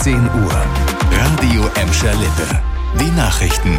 10 Uhr. Radio Emscher Lippe. Die Nachrichten.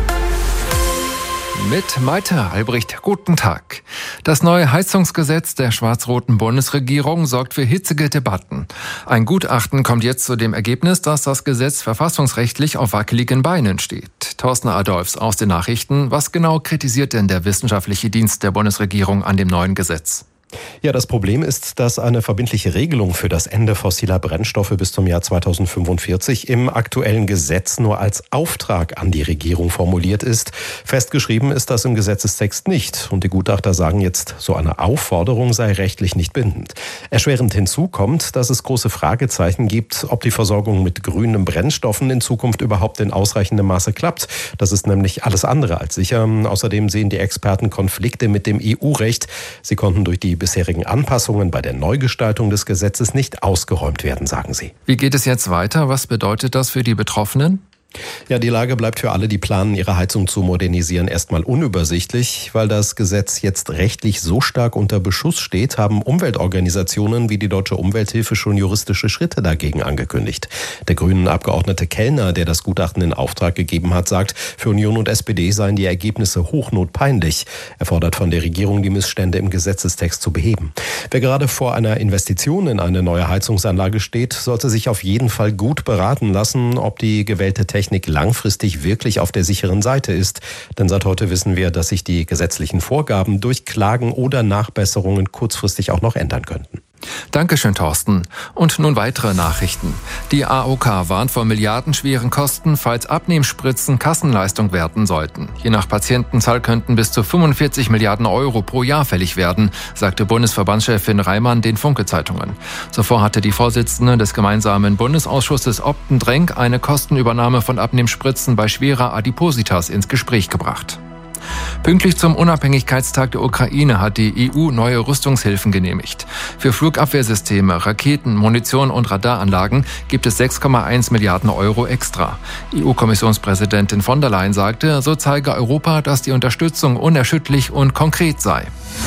Mit Malte Albrecht, guten Tag. Das neue Heizungsgesetz der schwarz-roten Bundesregierung sorgt für hitzige Debatten. Ein Gutachten kommt jetzt zu dem Ergebnis, dass das Gesetz verfassungsrechtlich auf wackeligen Beinen steht. Thorsten Adolfs aus den Nachrichten. Was genau kritisiert denn der wissenschaftliche Dienst der Bundesregierung an dem neuen Gesetz? Ja, das Problem ist, dass eine verbindliche Regelung für das Ende fossiler Brennstoffe bis zum Jahr 2045 im aktuellen Gesetz nur als Auftrag an die Regierung formuliert ist. Festgeschrieben ist das im Gesetzestext nicht. Und die Gutachter sagen jetzt, so eine Aufforderung sei rechtlich nicht bindend. Erschwerend hinzu kommt, dass es große Fragezeichen gibt, ob die Versorgung mit grünen Brennstoffen in Zukunft überhaupt in ausreichendem Maße klappt. Das ist nämlich alles andere als sicher. Außerdem sehen die Experten Konflikte mit dem EU-Recht. Sie konnten durch die bisherigen Anpassungen bei der Neugestaltung des Gesetzes nicht ausgeräumt werden, sagen sie. Wie geht es jetzt weiter? Was bedeutet das für die Betroffenen? Ja, die Lage bleibt für alle, die planen, ihre Heizung zu modernisieren, erstmal unübersichtlich. Weil das Gesetz jetzt rechtlich so stark unter Beschuss steht, haben Umweltorganisationen wie die Deutsche Umwelthilfe schon juristische Schritte dagegen angekündigt. Der grünen Abgeordnete Kellner, der das Gutachten in Auftrag gegeben hat, sagt, für Union und SPD seien die Ergebnisse hochnotpeinlich. Er fordert von der Regierung, die Missstände im Gesetzestext zu beheben. Wer gerade vor einer Investition in eine neue Heizungsanlage steht, sollte sich auf jeden Fall gut beraten lassen, ob die gewählte Technik langfristig wirklich auf der sicheren Seite ist. Denn seit heute wissen wir, dass sich die gesetzlichen Vorgaben durch Klagen oder Nachbesserungen kurzfristig auch noch ändern könnten. Dankeschön, Thorsten. Und nun weitere Nachrichten. Die AOK warnt vor milliardenschweren Kosten, falls Abnehmspritzen Kassenleistung werden sollten. Je nach Patientenzahl könnten bis zu 45 Milliarden Euro pro Jahr fällig werden, sagte Bundesverbandschefin Reimann den Funke-Zeitungen. Zuvor hatte die Vorsitzende des gemeinsamen Bundesausschusses Opten-Drenk eine Kostenübernahme von Abnehmspritzen bei schwerer Adipositas ins Gespräch gebracht. Pünktlich zum Unabhängigkeitstag der Ukraine hat die EU neue Rüstungshilfen genehmigt. Für Flugabwehrsysteme, Raketen, Munition und Radaranlagen gibt es 6,1 Milliarden Euro extra. EU-Kommissionspräsidentin von der Leyen sagte, so zeige Europa, dass die Unterstützung unerschütterlich und konkret sei.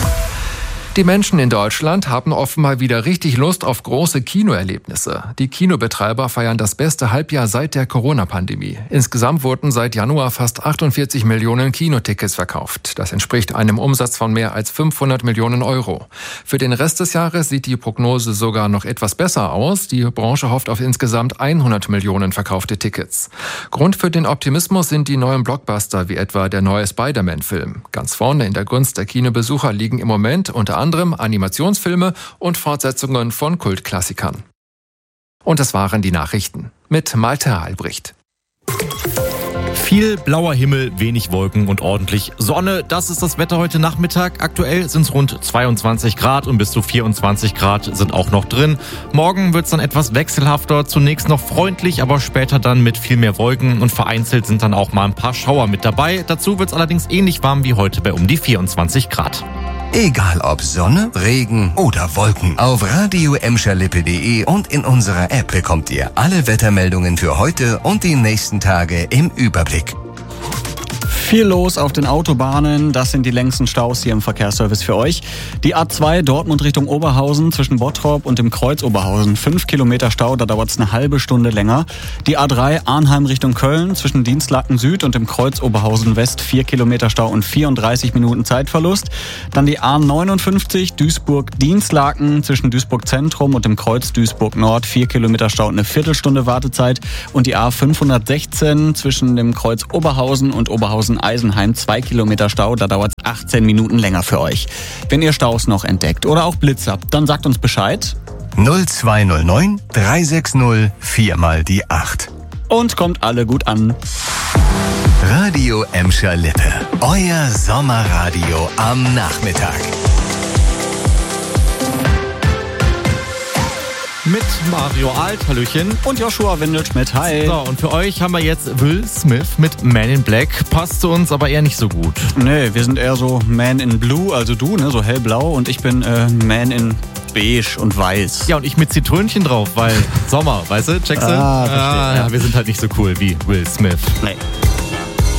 Die Menschen in Deutschland haben offenbar wieder richtig Lust auf große Kinoerlebnisse. Die Kinobetreiber feiern das beste Halbjahr seit der Corona-Pandemie. Insgesamt wurden seit Januar fast 48 Millionen Kinotickets verkauft. Das entspricht einem Umsatz von mehr als 500 Millionen Euro. Für den Rest des Jahres sieht die Prognose sogar noch etwas besser aus. Die Branche hofft auf insgesamt 100 Millionen verkaufte Tickets. Grund für den Optimismus sind die neuen Blockbuster, wie etwa der neue Spider-Man-Film. Ganz vorne in der Gunst der Kinobesucher liegen im Moment unter anderem Animationsfilme und Fortsetzungen von Kultklassikern. Und das waren die Nachrichten mit Malte Albrecht. Viel blauer Himmel, wenig Wolken und ordentlich Sonne. Das ist das Wetter heute Nachmittag. Aktuell sind es rund 22 Grad und bis zu 24 Grad sind auch noch drin. Morgen wird es dann etwas wechselhafter. Zunächst noch freundlich, aber später dann mit viel mehr Wolken und vereinzelt sind dann auch mal ein paar Schauer mit dabei. Dazu wird es allerdings ähnlich warm wie heute bei um die 24 Grad. Egal ob Sonne, Regen oder Wolken. Auf radioemscherlippe.de und in unserer App bekommt ihr alle Wettermeldungen für heute und die nächsten Tage im Überblick. Viel los auf den Autobahnen, das sind die längsten Staus hier im Verkehrsservice für euch. Die A2 Dortmund Richtung Oberhausen zwischen Bottrop und dem Kreuz Oberhausen, 5 Kilometer Stau, da dauert es eine halbe Stunde länger. Die A3 Arnheim Richtung Köln zwischen Dienstlaken Süd und dem Kreuz Oberhausen West, 4 Kilometer Stau und 34 Minuten Zeitverlust. Dann die A59 Duisburg-Dienstlaken zwischen Duisburg Zentrum und dem Kreuz Duisburg Nord, 4 Kilometer Stau und eine Viertelstunde Wartezeit. Und die A516 zwischen dem Kreuz Oberhausen und Oberhausen-Eisenheim, 2 Kilometer Stau, da dauert es 18 Minuten länger für euch. Wenn ihr Staus noch entdeckt oder auch Blitz habt, dann sagt uns Bescheid. 0209 360 4 mal die 8. Und kommt alle gut an. Radio Emscher Lippe. Euer Sommerradio am Nachmittag. Mit Mario Alt, Hallöchen. Und Joshua Windelschmidt, hi. So, und für euch haben wir jetzt Will Smith mit Man in Black. Passt zu uns aber eher nicht so gut. Nee, wir sind eher so Man in Blue, also du, ne, so hellblau. Und ich bin Man in beige und weiß. Ja, und ich mit Zitrönchen drauf, weil Sommer, weißt du? Checkst du? Verstehe. Ja, wir sind halt nicht so cool wie Will Smith. Nee.